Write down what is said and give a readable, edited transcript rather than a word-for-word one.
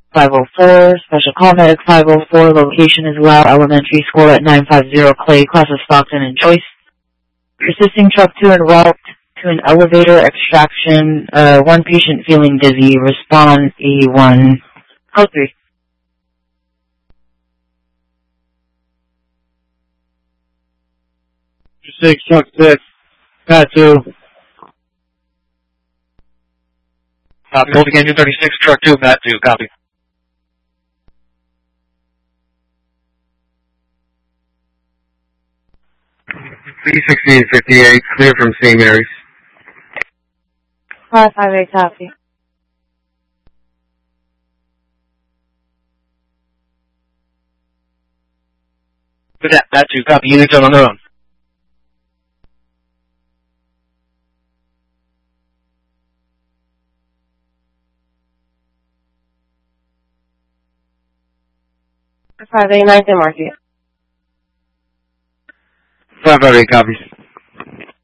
504, Special Call Medic 504, location is Lau Elementary School at 950 Clay, class of Stockton and Joyce. Persisting truck 2 en route to an elevator extraction, one patient feeling dizzy, respond E1, code 3. 6, truck 6, Pat 2. Copy. Hold again, 236, truck 2, Pat 2, copy. C1658, clear from St. Mary's. 558, copy. With that, Pat 2, copy. Units are on their own. Five eight nine, mark you. 558 copies.